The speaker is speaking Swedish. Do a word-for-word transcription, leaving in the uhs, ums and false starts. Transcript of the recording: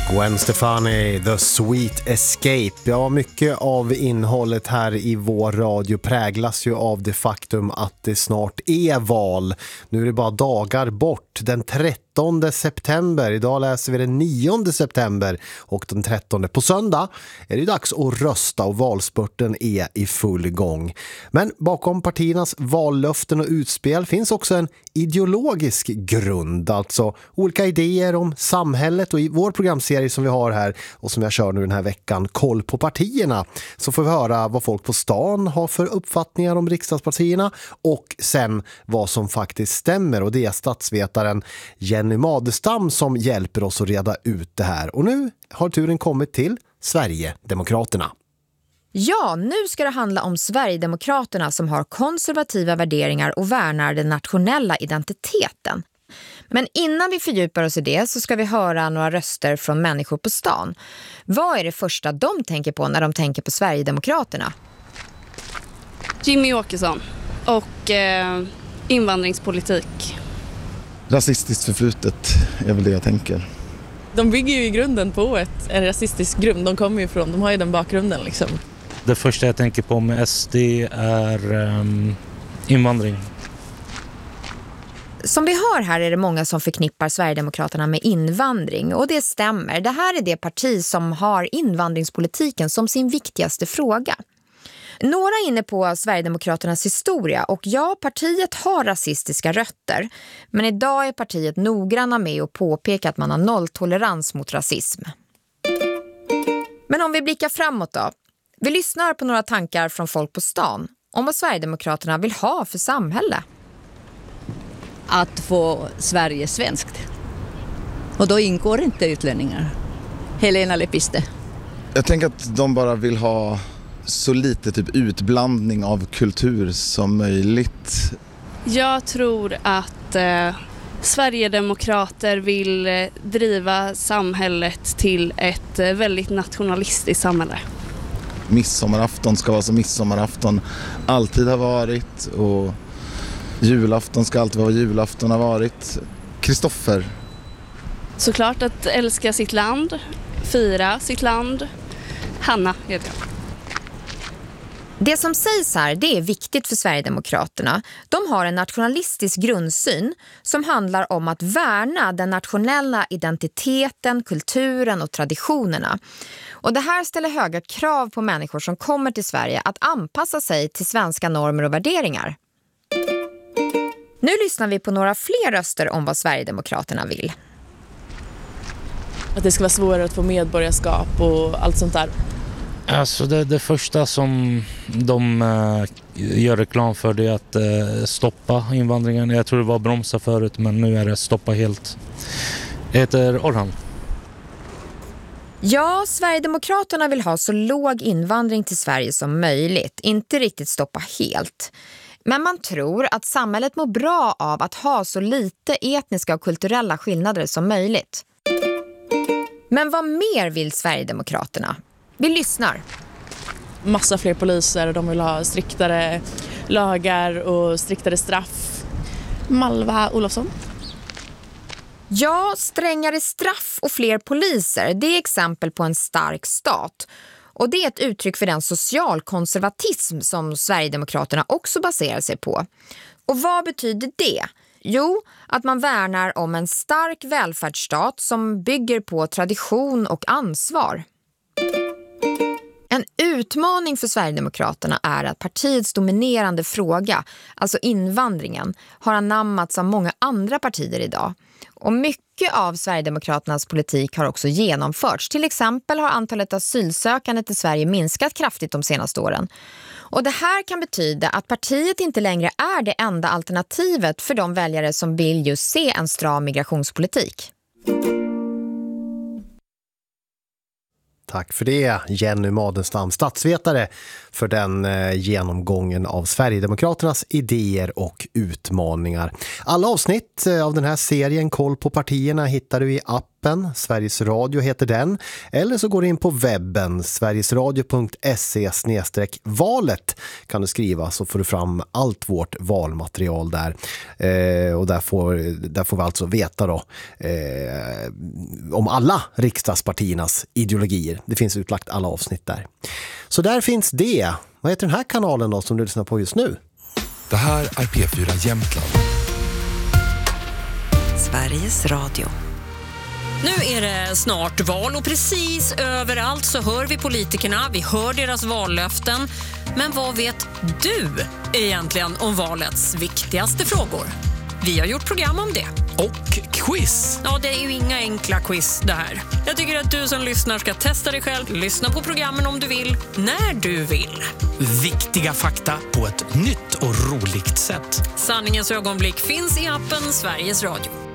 Gwen Stefani, The Sweet Escape. Ja, mycket av innehållet här i vår radio präglas ju av det faktum att det snart är val. Nu är det bara dagar bort, den trettonde september. Idag läser vi den nionde september och den trettonde. På söndag är det dags att rösta och valspurten är i full gång. Men bakom partiernas vallöften och utspel finns också en ideologisk grund, alltså olika idéer om samhället. Och i vår programserie som vi har här och som jag kör nu den här veckan, Koll på partierna, så får vi höra vad folk på stan har för uppfattningar om riksdagspartierna och sen vad som faktiskt stämmer. Och det är statsvetaren Jenny Madestam som hjälper oss att reda ut det här. Och nu har turen kommit till Sverigedemokraterna. Ja, nu ska det handla om Sverigedemokraterna som har konservativa värderingar och värnar den nationella identiteten. Men innan vi fördjupar oss i det så ska vi höra några röster från människor på stan. Vad är det första de tänker på när de tänker på Sverigedemokraterna? Jimmy Åkesson och eh, invandringspolitik. Rasistiskt förflutet är väl det jag tänker. De bygger ju i grunden på ett, en rasistisk grund. De kommer ju ifrån, de har ju den bakgrunden liksom. Det första jag tänker på med S D är um, invandring. Som vi hör här är det många som förknippar Sverigedemokraterna med invandring, och det stämmer. Det här är det parti som har invandringspolitiken som sin viktigaste fråga. Några är inne på Sverigedemokraternas historia, och ja, partiet har rasistiska rötter. Men idag är partiet noggranna med att påpeka att man har nolltolerans mot rasism. Men om vi blickar framåt då. Vi lyssnar på några tankar från folk på stan om vad Sverigedemokraterna vill ha för samhälle. Att få Sverige svenskt. Och då ingår inte utlänningar. Helena Lepiste. Jag tänker att de bara vill ha så lite typ utblandning av kultur som möjligt. Jag tror att eh, Sverigedemokrater vill eh, driva samhället till ett eh, väldigt nationalistiskt samhälle. Midsommarafton ska vara som midsommarafton alltid har varit, och julafton ska alltid vara vad julafton har varit. Kristoffer. Såklart att älska sitt land, fira sitt land. Hanna heter jag. Det som sägs här, det är viktigt för Sverigedemokraterna. De har en nationalistisk grundsyn som handlar om att värna den nationella identiteten, kulturen och traditionerna. Och det här ställer höga krav på människor som kommer till Sverige att anpassa sig till svenska normer och värderingar. Nu lyssnar vi på några fler röster om vad Sverigedemokraterna vill. Att det ska vara svårare att få medborgarskap och allt sånt där. Alltså det, det första som de uh, gör reklam för, det är att uh, stoppa invandringen. Jag tror det var bromsa förut, men nu är det stoppa helt. Jag heter Orhan. Ja, Sverigedemokraterna vill ha så låg invandring till Sverige som möjligt. Inte riktigt stoppa helt. Men man tror att samhället mår bra av att ha så lite etniska och kulturella skillnader som möjligt. Men vad mer vill Sverigedemokraterna? Vi lyssnar. Massa fler poliser, de vill ha striktare lagar och striktare straff. Malva Olofsson. Ja, strängare straff och fler poliser, det är exempel på en stark stat. Och det är ett uttryck för den socialkonservatism som Sverigedemokraterna också baserar sig på. Och vad betyder det? Jo, att man värnar om en stark välfärdsstat som bygger på tradition och ansvar. En utmaning för Sverigedemokraterna är att partiets dominerande fråga, alltså invandringen, har anammats av många andra partier idag. Och mycket av Sverigedemokraternas politik har också genomförts. Till exempel har antalet asylsökande till Sverige minskat kraftigt de senaste åren. Och det här kan betyda att partiet inte längre är det enda alternativet för de väljare som vill just se en stram migrationspolitik. Tack för det, Jenny Madestam, statsvetare, för den eh, genomgången av Sverigedemokraternas idéer och utmaningar. Alla avsnitt eh, av den här serien Koll på partierna hittar du i appen appen, Sveriges Radio heter den. Eller så går du in på webben, sverigesradio punkt se slash valet kan du skriva, så får du fram allt vårt valmaterial där. Eh, och där får, där får vi alltså veta då eh, om alla riksdagspartiernas ideologier. Det finns utlagt alla avsnitt där. Så där finns det. Vad heter den här kanalen då som du lyssnar på just nu? Det här är P fyra Jämtland. Sveriges Radio. Nu är det snart val och precis överallt så hör vi politikerna, vi hör deras vallöften. Men vad vet du egentligen om valets viktigaste frågor? Vi har gjort program om det. Och quiz. Ja, det är ju inga enkla quiz det här. Jag tycker att du som lyssnar ska testa dig själv. Lyssna på programmen om du vill, när du vill. Viktiga fakta på ett nytt och roligt sätt. Sanningens ögonblick finns i appen Sveriges Radio.